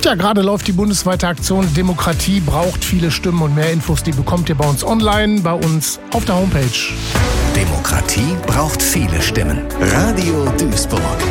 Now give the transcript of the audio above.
Ja, gerade läuft die bundesweite Aktion Demokratie braucht viele Stimmen und mehr Infos, die bekommt ihr bei uns online, bei uns auf der Homepage. Demokratie braucht viele Stimmen. Radio Duisburg.